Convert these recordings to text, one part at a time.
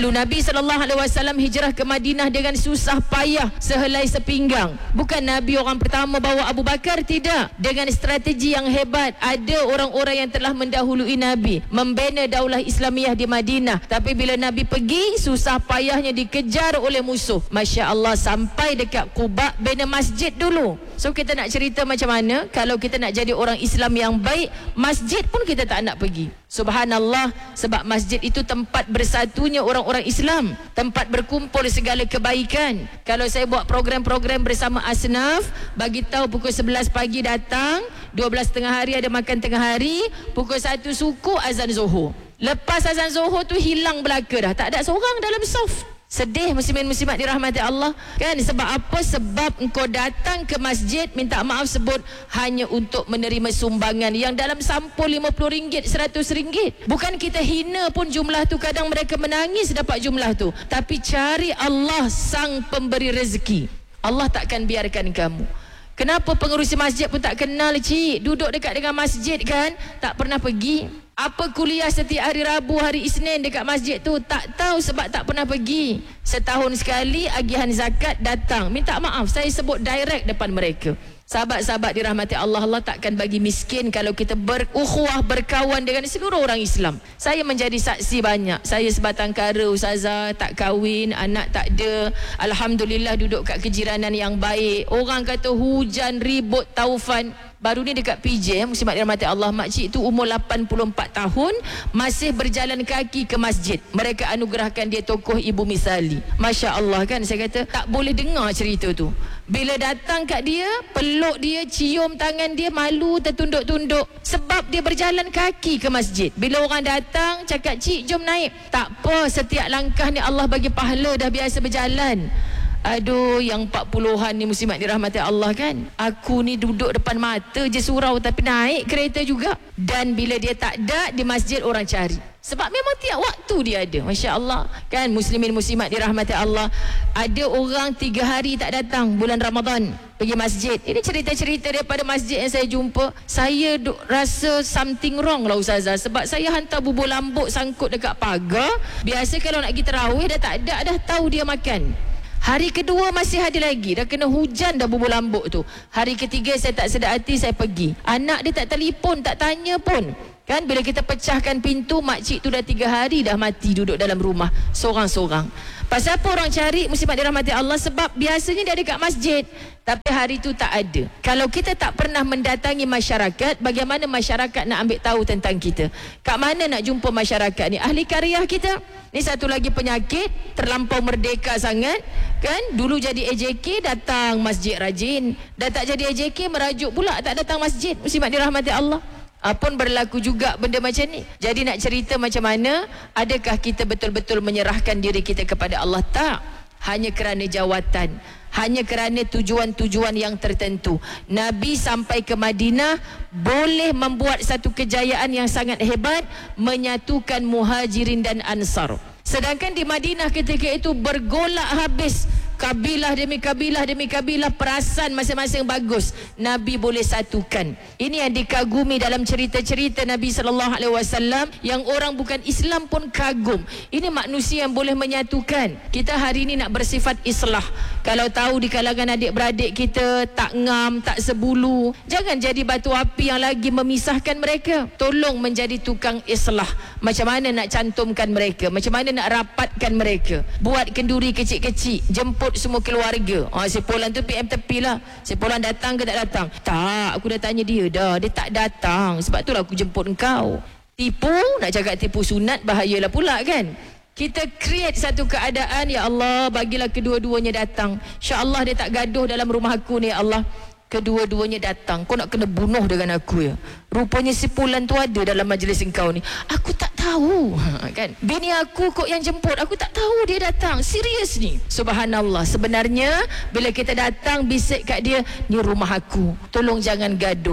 Lalu Nabi SAW hijrah ke Madinah dengan susah payah sehelai sepinggang. Bukan Nabi orang pertama bawa Abu Bakar, tidak. Dengan strategi yang hebat. Ada orang-orang yang telah mendahului Nabi membina daulah Islamiyah di Madinah. Tapi bila Nabi pergi, susah payahnya dikejar oleh musuh. Masya Allah, sampai dekat Quba bina masjid dulu. So kita nak cerita macam mana kalau kita nak jadi orang Islam yang baik, masjid pun kita tak nak pergi. Subhanallah, sebab masjid itu tempat bersatunya orang-orang Islam, tempat berkumpul segala kebaikan. Kalau saya buat program-program bersama Asnaf, bagi tahu pukul 11 pagi datang, 12 tengah hari ada makan tengah hari, pukul 1 suku azan Zuhur. Lepas azan Zuhur tu hilang belaka dah, tak ada seorang dalam saf. Sedih muslimin-muslimat dirahmati Allah kan? Sebab apa? Sebab engkau datang ke masjid, minta maaf sebut, hanya untuk menerima sumbangan yang dalam sampul RM50, RM100. Bukan kita hina pun jumlah tu, kadang mereka menangis dapat jumlah tu. Tapi cari Allah sang pemberi rezeki, Allah takkan biarkan kamu. Kenapa pengurusi masjid pun tak kenal, cik? Duduk dekat dengan masjid kan, tak pernah pergi. Apa kuliah setiap hari Rabu, hari Isnin dekat masjid tu? Tak tahu sebab tak pernah pergi. Setahun sekali agihan zakat datang, minta maaf, saya sebut direct depan mereka. Sahabat-sahabat dirahmati Allah, Allah takkan bagi miskin kalau kita berukhuwah, berkawan dengan seluruh orang Islam. Saya menjadi saksi banyak. Saya sebatang kara ustazah, tak kahwin, anak tak ada. Alhamdulillah duduk kat kejiranan yang baik. Orang kata hujan, ribut, taufan. Baru ni dekat PJ, muslimat dirahmati Allah, makcik tu umur 84 tahun, masih berjalan kaki ke masjid. Mereka anugerahkan dia tokoh ibu misali. Masya Allah kan, saya kata tak boleh dengar cerita tu. Bila datang kat dia, peluk dia, cium tangan dia, malu tertunduk-tunduk. Sebab dia berjalan kaki ke masjid. Bila orang datang, cakap, cik jom naik. Tak apa, setiap langkah ni Allah bagi pahala, dah biasa berjalan. Aduh, yang 40-an ni muslimat dirahmati Allah kan. Aku ni duduk depan mata je surau, tapi naik kereta juga. Dan bila dia tak ada, di masjid orang cari. Sebab memang tiap waktu dia ada. Masya Allah kan, muslimin muslimat dirahmati Allah. Ada orang 3 hari tak datang bulan Ramadan pergi masjid. Ini cerita-cerita daripada masjid yang saya jumpa. Saya rasa something wrong lah ustazah. Sebab saya hantar bubur lambuk sangkut dekat pagar. Biasa kalau nak pergi tarawih dah tak ada, dah tahu dia makan. Hari kedua masih ada lagi, dah kena hujan dah bubur lambuk tu. Hari ketiga saya tak sedar hati, saya pergi. Anak dia tak telefon, tak tanya pun. Kan bila kita pecahkan pintu, makcik tu dah 3 hari dah mati duduk dalam rumah sorang-sorang. Pasal apa orang cari muslimat dirahmati Allah? Sebab biasanya dia ada kat masjid, tapi hari tu tak ada. Kalau kita tak pernah mendatangi masyarakat, bagaimana masyarakat nak ambil tahu tentang kita? Kat mana nak jumpa masyarakat ni? Ahli karyah kita. Ni satu lagi penyakit, terlampau merdeka sangat kan. Dulu jadi AJK, datang masjid rajin. Dah tak jadi AJK, merajuk pula tak datang masjid. Muslimat dirahmati Allah. Pun berlaku juga benda macam ni. Jadi nak cerita macam mana? Adakah kita betul-betul menyerahkan diri kita kepada Allah? Tak. Hanya kerana jawatan, hanya kerana tujuan-tujuan yang tertentu. Nabi sampai ke Madinah boleh membuat satu kejayaan yang sangat hebat, menyatukan Muhajirin dan Ansar. Sedangkan di Madinah ketika itu bergolak habis, kabilah demi kabilah demi kabilah, perasan masing-masing bagus. Nabi boleh satukan. Ini yang dikagumi dalam cerita-cerita Nabi SAW, yang orang bukan Islam pun kagum. Ini manusia yang boleh menyatukan. Kita hari ini nak bersifat islah. Kalau tahu di kalangan adik-beradik kita tak ngam, tak sebulu, jangan jadi batu api yang lagi memisahkan mereka. Tolong menjadi tukang islah. Macam mana nak cantumkan mereka, macam mana nak rapatkan mereka. Buat kenduri kecil-kecil, jemput semua keluarga. Si Polan tu PM tepi lah. Si Polan datang ke tak datang? Tak, aku dah tanya dia dah, dia tak datang. Sebab itulah aku jemput engkau. Tipu, nak cakap tipu sunat, bahayalah pula kan. Kita create satu keadaan, ya Allah bagilah kedua-duanya datang. InsyaAllah dia tak gaduh dalam rumah aku ni, ya Allah. Kedua-duanya datang. Kau nak kena bunuh dengan aku ya. Rupanya si Pulan tu ada dalam majlis engkau ni. Aku tak tahu kan. Bini aku kok yang jemput, aku tak tahu dia datang. Serius ni. Subhanallah. Sebenarnya bila kita datang bisik kat dia, ni rumah aku, tolong jangan gaduh.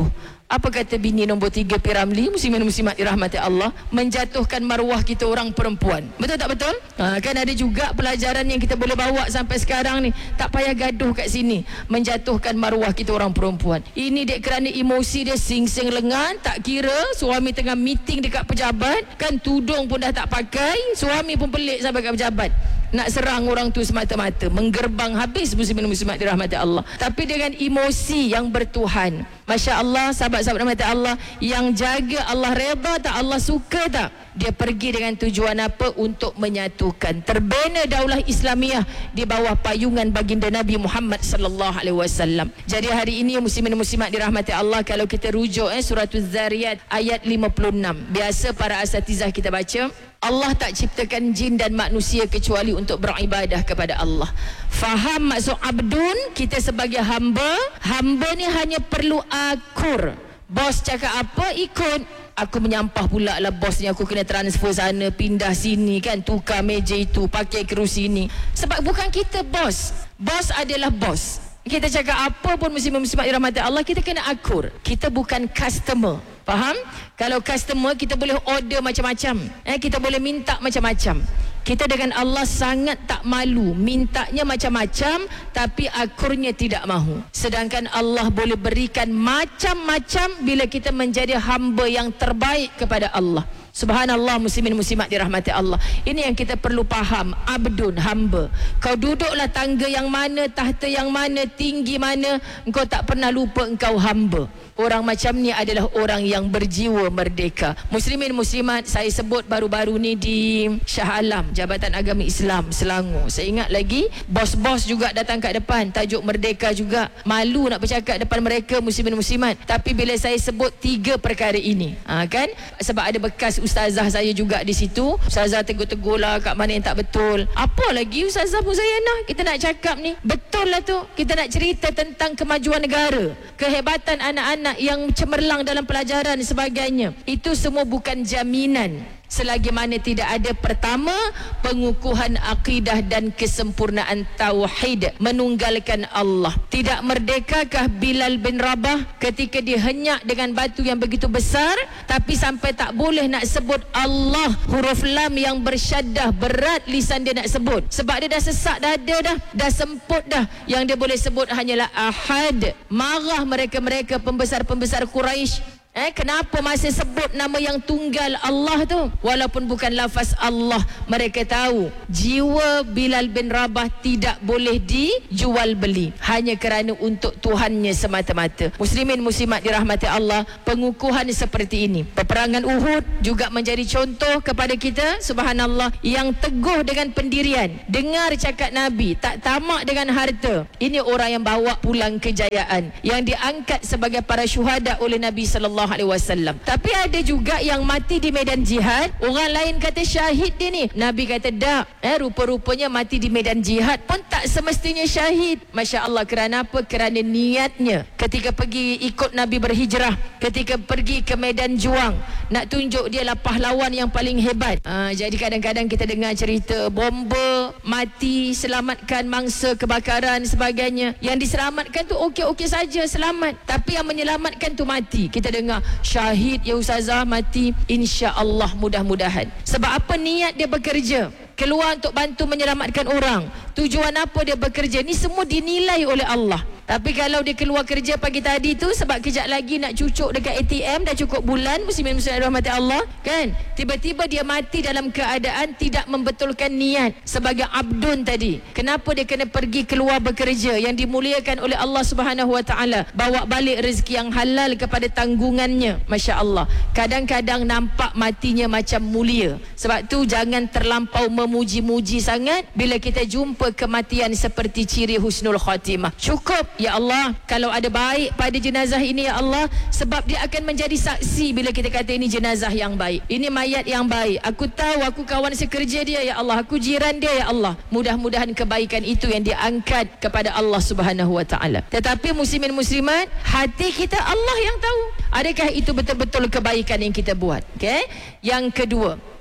Apa kata bini nombor 3 Piramli, muslimin muslimat dirahmati Allah, menjatuhkan maruah kita orang perempuan. Betul tak betul? Kan ada juga pelajaran yang kita boleh bawa sampai sekarang ni. Tak payah gaduh kat sini. Menjatuhkan maruah kita orang perempuan. Ini dek kerana emosi dia sing-sing lengan, tak kira suami tengah meeting dekat pejabat, kan tudung pun dah tak pakai, suami pun pelik sampai kat pejabat. Nak serang orang tu semata-mata, menggerbang habis muslimin muslimat dirahmati Allah. Tapi dengan emosi yang bertuhan. Masya Allah, sahabat-sahabat rahmati Allah, yang jaga Allah redha tak, Allah suka tak, dia pergi dengan tujuan apa? Untuk menyatukan. Terbina daulah Islamiah di bawah payungan baginda Nabi Muhammad sallallahu alaihi wasallam. Jadi hari ini muslimin muslimat dirahmati Allah, kalau kita rujuk surah Az-Zariyat ayat 56. Biasa para asatizah kita baca, Allah tak ciptakan jin dan manusia kecuali untuk beribadah kepada Allah. Faham maksud abdun? Kita sebagai hamba, hamba ni hanya perlu akur. Bos cakap apa, ikut. Aku menyampah pula lah bos ni, aku kena transfer sana, pindah sini kan, tukar meja itu, pakai kerusi ni. Sebab bukan kita bos. Bos adalah bos. Kita cakap apa pun muslim-muslimat dirahmati Allah, kita kena akur. Kita bukan customer. Faham? Kalau customer, kita boleh order macam-macam. Kita boleh minta macam-macam. Kita dengan Allah sangat tak malu, mintanya macam-macam tapi akurnya tidak mahu. Sedangkan Allah boleh berikan macam-macam bila kita menjadi hamba yang terbaik kepada Allah. Subhanallah, muslimin muslimat dirahmati Allah. Ini yang kita perlu faham. Abdun, hamba. Kau duduklah tangga yang mana, tahta yang mana, tinggi mana, engkau tak pernah lupa engkau hamba. Orang macam ni adalah orang yang berjiwa merdeka. Muslimin muslimat, saya sebut baru-baru ni di Shah Alam, Jabatan Agama Islam Selangor. Saya ingat lagi, bos-bos juga datang kat depan, tajuk merdeka juga. Malu nak bercakap depan mereka muslimin muslimat. Tapi bila saya sebut 3 perkara ini, kan? Sebab ada bekas ustazah saya juga di situ. Ustazah tegur-tegur lah kat mana yang tak betul. Apa lagi Ustazah Muzayanah? Kita nak cakap ni, betul lah tu. Kita nak cerita tentang kemajuan negara, kehebatan anak-anak yang cemerlang dalam pelajaran dan sebagainya. Itu semua bukan jaminan selagi mana tidak ada pertama pengukuhan akidah dan kesempurnaan tauhid, menunggalkan Allah. Tidak merdekakah Bilal bin Rabah ketika dihenyak dengan batu yang begitu besar, tapi sampai tak boleh nak sebut Allah, huruf lam yang bersyaddah, berat lisan dia nak sebut sebab dia dah sesak dada dah semput dah. Yang dia boleh sebut hanyalah Ahad. Marah mereka-mereka pembesar-pembesar Quraisy. Kenapa masih sebut nama yang tunggal Allah tu? Walaupun bukan lafaz Allah, mereka tahu jiwa Bilal bin Rabah tidak boleh dijual beli hanya kerana untuk Tuhannya semata-mata. Muslimin muslimat dirahmati Allah, pengukuhan seperti ini. Peperangan Uhud juga menjadi contoh kepada kita, subhanallah, yang teguh dengan pendirian. Dengar cakap Nabi, tak tamak dengan harta. Ini orang yang bawa pulang kejayaan, yang diangkat sebagai para syuhada oleh Nabi sallallahu alaihi wasallam. Tapi ada juga yang mati di medan jihad. Orang lain kata syahid dia ni. Nabi kata tak. Rupa-rupanya mati di medan jihad pun tak semestinya syahid. Masya Allah, kerana apa? Kerana niatnya ketika pergi ikut Nabi berhijrah, ketika pergi ke medan juang, nak tunjuk dia lah pahlawan yang paling hebat. Jadi kadang-kadang kita dengar cerita bomba, mati, selamatkan mangsa kebakaran sebagainya. Yang diselamatkan tu okey-okey saja, selamat. Tapi yang menyelamatkan tu mati. Kita dengar syahid ya ustazah, mati. InsyaAllah, mudah-mudahan. Sebab apa? Niat dia bekerja, keluar untuk bantu menyelamatkan orang. Tujuan apa dia bekerja? Ni semua dinilai oleh Allah. Tapi kalau dia keluar kerja pagi tadi tu sebab kejap lagi nak cucuk dekat ATM, dah cukup bulan, muslimin muslimat rahmati Allah, kan? Tiba-tiba dia mati dalam keadaan tidak membetulkan niat sebagai abdun tadi. Kenapa dia kena pergi keluar bekerja yang dimuliakan oleh Allah Subhanahu Wa Taala, bawa balik rezeki yang halal kepada tanggungannya. Masya Allah, kadang-kadang nampak matinya macam mulia. Sebab tu jangan terlampau memuji-muji sangat bila kita jumpa kematian seperti ciri husnul khatimah. Cukup ya Allah kalau ada baik pada jenazah ini ya Allah, sebab dia akan menjadi saksi bila kita kata ini jenazah yang baik, ini mayat yang baik. Aku tahu, aku kawan sekerja dia ya Allah, aku jiran dia ya Allah. Mudah-mudahan kebaikan itu yang diangkat kepada Allah Subhanahu Wa Taala. Tetapi muslimin muslimat, hati kita Allah yang tahu adakah itu betul-betul kebaikan yang kita buat. Okey. Yang kedua,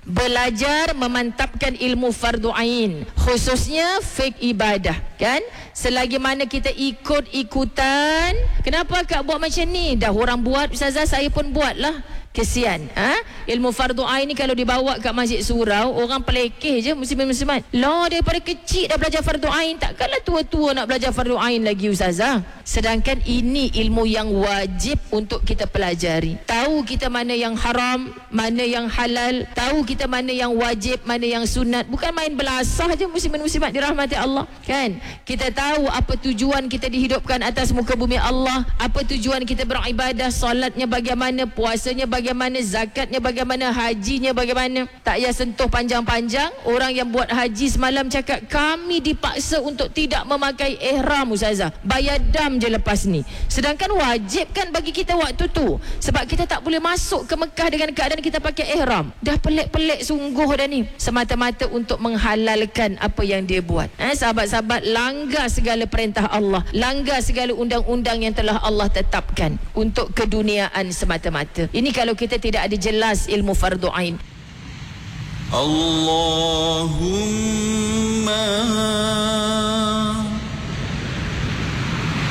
belajar memantapkan ilmu fardu ain, khususnya fiqh ibadah, kan? Selagi mana kita ikut-ikutan, kenapa Kak buat macam ni? Dah orang buat, Ustazah, saya pun buatlah. Kesian. Ilmu fardu ain ni kalau dibawa kat masjid surau, orang pelekeh je muslimin-muslimat. Lah, daripada kecil dah belajar fardu ain, takkanlah tua-tua nak belajar fardu ain lagi, Ustazah. Sedangkan ini ilmu yang wajib untuk kita pelajari. Tahu kita mana yang haram, mana yang halal, tahu kita mana yang wajib, mana yang sunat. Bukan main belasah je muslimin-muslimat dirahmati Allah, kan? Kita tahu apa tujuan kita dihidupkan atas muka bumi Allah, apa tujuan kita beribadah, solatnya bagaimana, puasanya bagaimana, zakatnya bagaimana, hajinya bagaimana. Tak payah sentuh panjang-panjang. Orang yang buat haji semalam cakap, kami dipaksa untuk tidak memakai ihram, Ustazah. Bayar dam je lepas ni. Sedangkan wajib kan bagi kita waktu tu. Sebab kita tak boleh masuk ke Mekah dengan keadaan kita pakai ihram. Dah pelik-pelik sungguh dah ni. Semata-mata untuk menghalalkan apa yang dia buat. Sahabat-sahabat, langgar segala perintah Allah, langgar segala undang-undang yang telah Allah tetapkan untuk keduniaan semata-mata. Ini kalau kita tidak ada jelas ilmu fardu ain. Allahumma